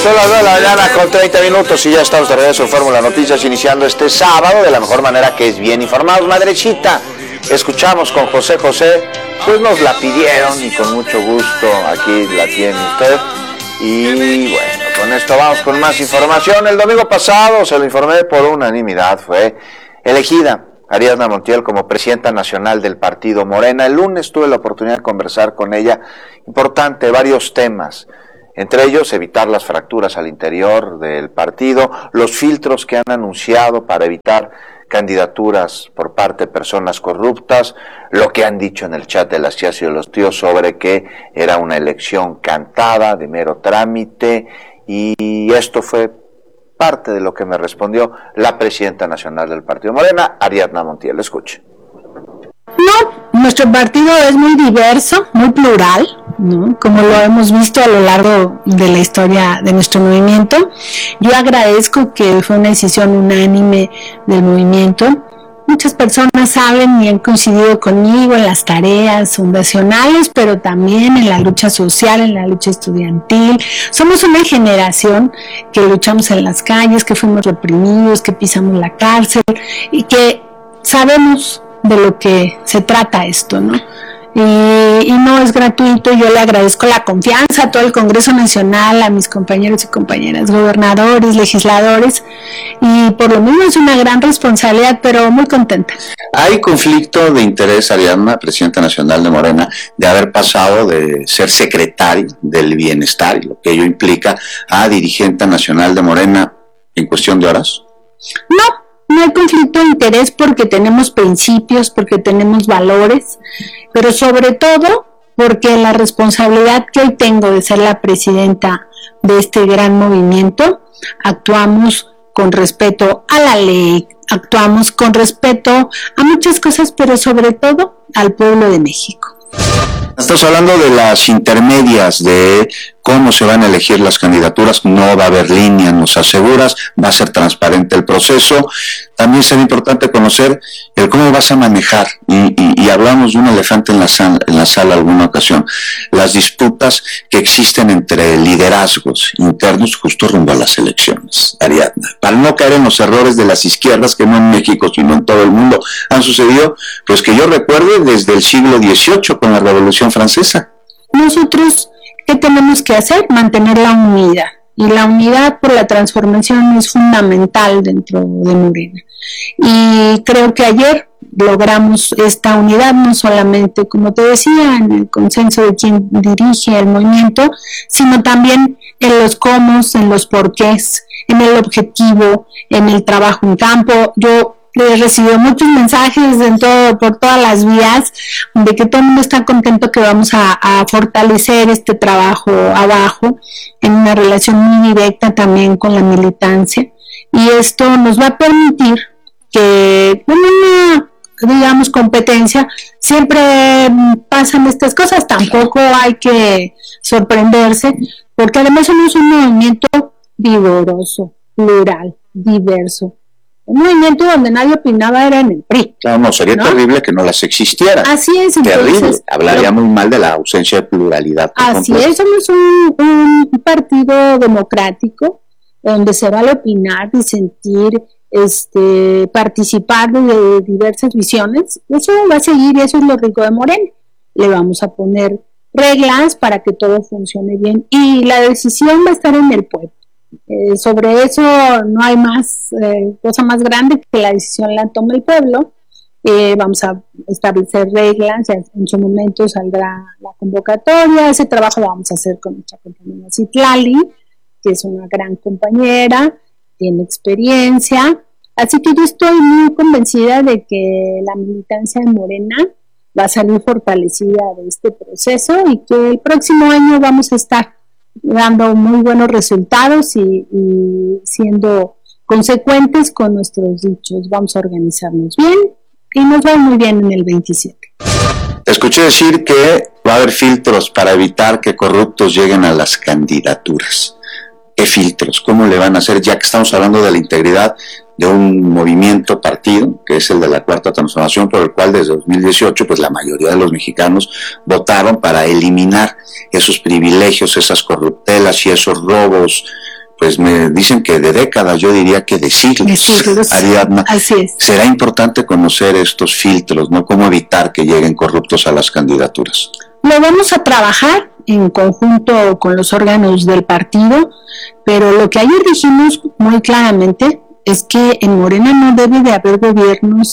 Son las 9 de la mañana con 30 minutos y ya estamos de regreso en Fórmula Noticias, iniciando este sábado de la mejor manera, que es bien informados. Madrecita, escuchamos con José José, pues nos la pidieron y con mucho gusto aquí la tiene usted. Y bueno, con esto vamos con más información. El domingo pasado, se lo informé, por unanimidad fue elegida Ariadna Montiel como presidenta nacional del partido Morena. El lunes tuve la oportunidad de conversar con ella, importante, varios temas, entre ellos evitar las fracturas al interior del partido, los filtros que han anunciado para evitar candidaturas por parte de personas corruptas, lo que han dicho en el chat de las tías y de los tíos sobre que era una elección cantada, de mero trámite, y esto fue parte de lo que me respondió la presidenta nacional del partido Morena, Ariadna Montiel. Escuche. No, nuestro partido es muy diverso, muy plural, ¿no? Como lo hemos visto a lo largo de la historia de nuestro movimiento. Yo agradezco que fue una decisión unánime del movimiento. Muchas personas saben y han coincidido conmigo en las tareas fundacionales, pero también en la lucha social, en la lucha estudiantil. Somos una generación que luchamos en las calles, que fuimos reprimidos, que pisamos la cárcel y que sabemos de lo que se trata esto, ¿no? Y no es gratuito. Yo le agradezco la confianza a todo el Congreso Nacional, a mis compañeros y compañeras, gobernadores, legisladores, y por lo mismo es una gran responsabilidad, pero muy contenta. ¿Hay conflicto de interés, Ariadna, presidenta nacional de Morena, de haber pasado de ser secretaria del bienestar, y lo que ello implica, a dirigente nacional de Morena en cuestión de horas? No hay conflicto de interés porque tenemos principios, porque tenemos valores, pero sobre todo porque la responsabilidad que hoy tengo de ser la presidenta de este gran movimiento, actuamos con respeto a la ley, actuamos con respeto a muchas cosas, pero sobre todo al pueblo de México. Estamos hablando de las intermedias, de cómo se van a elegir las candidaturas. No va a haber línea, nos aseguras, va a ser transparente el proceso. También será importante conocer el cómo vas a manejar, y hablamos de un elefante en la sala alguna ocasión, las disputas que existen entre liderazgos internos justo rumbo a las elecciones, Ariadna, para no caer en los errores de las izquierdas que no en México sino en todo el mundo han sucedido, pues que yo recuerde desde el siglo XVIII con la Revolución Francesa. Nosotros, ¿qué tenemos que hacer? Mantener la unidad. Y la unidad por la transformación es fundamental dentro de Morena. Y creo que ayer logramos esta unidad, no solamente, como te decía, en el consenso de quien dirige el movimiento, sino también en los cómo, en los porqués, en el objetivo, en el trabajo en campo. Yo he recibido muchos mensajes por todas las vías de que todo el mundo está contento, que vamos a fortalecer este trabajo abajo en una relación muy directa también con la militancia, y esto nos va a permitir que en una, digamos, competencia siempre pasan estas cosas. Tampoco hay que sorprenderse, porque además somos un movimiento vigoroso, plural, diverso. Un movimiento donde nadie opinaba era en el PRI. No, sería terrible que no las existieran. Así es. Terrible, entonces, hablaría muy mal de la ausencia de pluralidad. Así es, somos un partido democrático donde se vale opinar, disentir, participar de diversas visiones. Eso va a seguir, y eso es lo rico de Morena. Le vamos a poner reglas para que todo funcione bien, y la decisión va a estar en el pueblo. Sobre eso no hay más cosa más grande que la decisión la toma el pueblo. Vamos a establecer reglas, en su momento saldrá la convocatoria. Ese trabajo lo vamos a hacer con nuestra compañera Citlali, que es una gran compañera, tiene experiencia, así que yo estoy muy convencida de que la militancia de Morena va a salir fortalecida de este proceso, y que el próximo año vamos a estar dando muy buenos resultados y siendo consecuentes con nuestros dichos. Vamos a organizarnos bien y nos va muy bien en el 27. Escuché decir que va a haber filtros para evitar que corruptos lleguen a las candidaturas. ¿Qué filtros? ¿Cómo le van a hacer? Ya que estamos hablando de la integridad de un movimiento, partido, que es el de la Cuarta Transformación, por el cual desde 2018, pues la mayoría de los mexicanos votaron para eliminar esos privilegios, esas corruptelas y esos robos pues me dicen que de décadas, yo diría que de siglos, Ariadna. Así es. Será importante conocer estos filtros, ¿no? Cómo evitar que lleguen corruptos a las candidaturas. Lo vamos a trabajar en conjunto con los órganos del partido, pero lo que ayer dijimos muy claramente es que en Morena no debe de haber gobiernos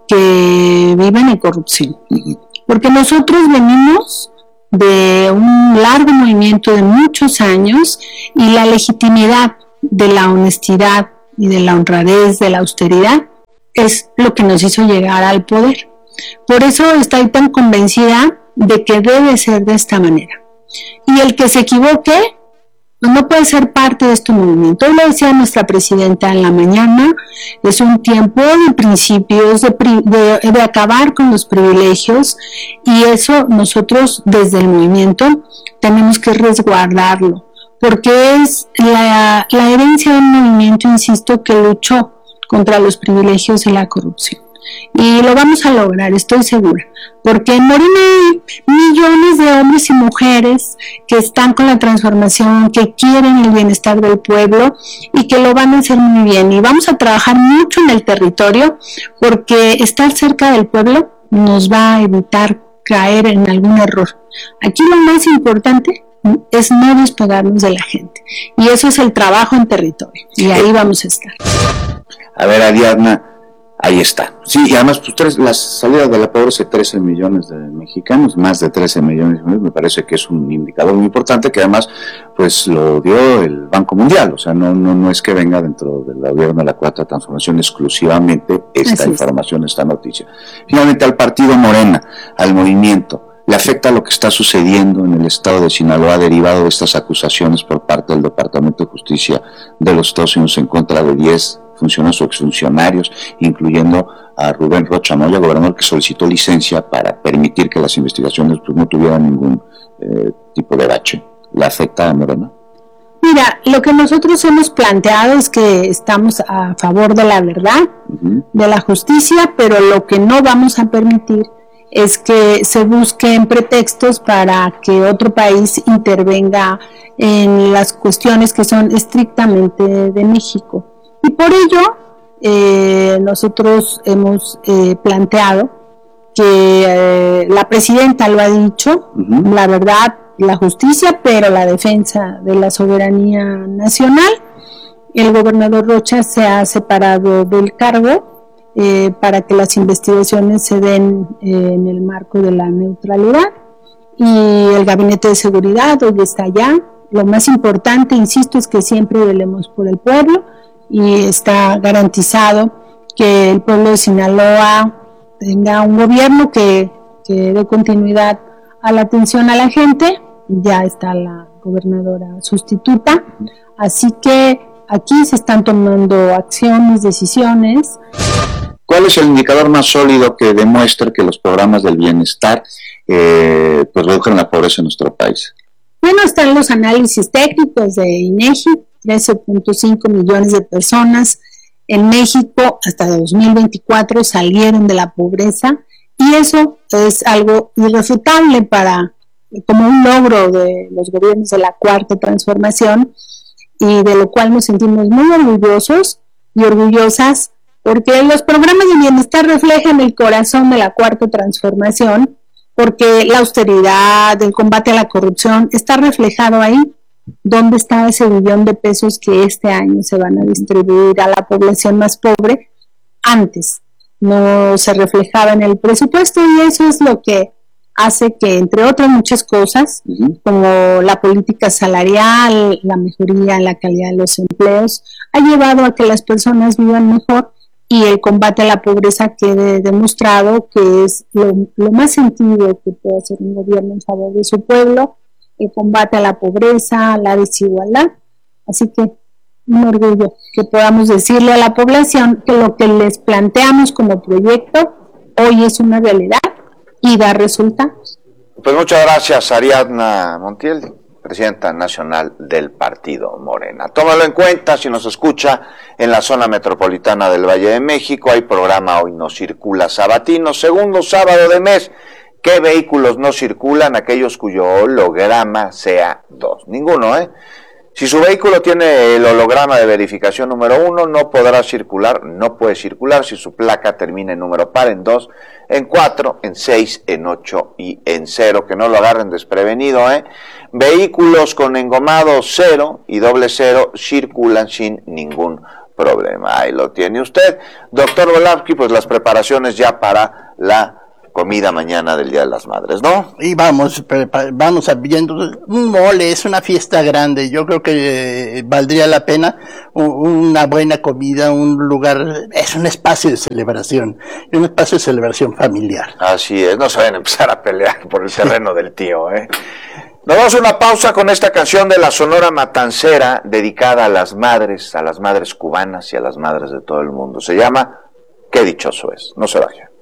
que vivan en corrupción, porque nosotros venimos de un largo movimiento de muchos años y la legitimidad de la honestidad y de la honradez, de la austeridad, es lo que nos hizo llegar al poder. Por eso estoy tan convencida de que debe ser de esta manera. Y el que se equivoque no puede ser parte de este movimiento. Hoy lo decía nuestra presidenta en la mañana, es un tiempo de principios, de acabar con los privilegios, y eso nosotros desde el movimiento tenemos que resguardarlo, porque es la herencia de un movimiento, insisto, que luchó contra los privilegios y la corrupción. Y lo vamos a lograr, estoy segura, porque en Morena hay millones de hombres y mujeres que están con la transformación, que quieren el bienestar del pueblo y que lo van a hacer muy bien. Y vamos a trabajar mucho en el territorio, porque estar cerca del pueblo nos va a evitar caer en algún error. Aquí lo más importante es no despegarnos de la gente, y eso es el trabajo en territorio, y ahí vamos a estar. A ver, Ariadna, ahí está. Sí, y además pues, las salidas de la pobreza de 13 millones de mexicanos, más de 13 millones, me parece que es un indicador muy importante, que además pues lo dio el Banco Mundial. O sea, no es que venga dentro del gobierno de la Cuarta Transformación exclusivamente esta información, esta noticia. Finalmente, al partido Morena, al movimiento, ¿le afecta lo que está sucediendo en el estado de Sinaloa derivado de estas acusaciones por parte del Departamento de Justicia de los Estados Unidos en contra de 10 funcionarios o exfuncionarios, incluyendo a Rubén Rocha Moya, gobernador que solicitó licencia para permitir que las investigaciones pues, no tuvieran ningún tipo de bache? ¿Le afecta a Morena? Mira, lo que nosotros hemos planteado es que estamos a favor de la verdad, de la justicia, pero lo que no vamos a permitir es que se busquen pretextos para que otro país intervenga en las cuestiones que son estrictamente de México. Y por ello, nosotros hemos planteado que la presidenta lo ha dicho, la verdad, la justicia, pero la defensa de la soberanía nacional. El gobernador Rocha se ha separado del cargo para que las investigaciones se den en el marco de la neutralidad, y el gabinete de seguridad hoy está allá. Lo más importante, insisto, es que siempre velemos por el pueblo, y está garantizado que el pueblo de Sinaloa tenga un gobierno que dé continuidad a la atención a la gente. Ya está la gobernadora sustituta, así que aquí se están tomando acciones, decisiones. ¿Cuál es el indicador más sólido que demuestre que los programas del bienestar pues redujeron la pobreza en nuestro país? Bueno, están los análisis técnicos de INEGI. 13.5 millones de personas en México hasta 2024 salieron de la pobreza, y eso es algo irrefutable como un logro de los gobiernos de la Cuarta Transformación, y de lo cual nos sentimos muy orgullosos y orgullosas, porque los programas de bienestar reflejan el corazón de la Cuarta Transformación, porque la austeridad, el combate a la corrupción está reflejado ahí. ¿Dónde está ese billón de pesos que este año se van a distribuir a la población más pobre? Antes no se reflejaba en el presupuesto, y eso es lo que hace que, entre otras muchas cosas, como la política salarial, la mejoría en la calidad de los empleos, ha llevado a que las personas vivan mejor, y el combate a la pobreza quede demostrado que es lo más sentido que puede hacer un gobierno en favor de su pueblo, el combate a la pobreza, a la desigualdad. Así que un orgullo que podamos decirle a la población que lo que les planteamos como proyecto hoy es una realidad y da resultados. Pues muchas gracias, Ariadna Montiel, presidenta nacional del partido Morena. Tómalo en cuenta si nos escucha en la zona metropolitana del Valle de México. Hay programa Hoy No Circula sabatino, segundo sábado de mes. ¿Qué vehículos no circulan? Aquellos cuyo holograma sea 2. Ninguno, Si su vehículo tiene el holograma de verificación número 1, no puede circular si su placa termina en número par, en 2, en 4, en 6, en 8 y en 0, que no lo agarren desprevenido, Vehículos con engomado 0 y doble 0 circulan sin ningún problema. Ahí lo tiene usted. Doctor Volavsky, pues las preparaciones ya para la comida mañana del Día de las Madres, ¿no? Y vamos viendo un mole, es una fiesta grande, yo creo que valdría la pena una buena comida, un lugar, es un espacio de celebración familiar. Así es, no se vayan a empezar a pelear por el terreno del tío, Nos vamos a una pausa con esta canción de la Sonora Matancera, dedicada a las madres cubanas y a las madres de todo el mundo. Se llama Qué dichoso es. No se vaya.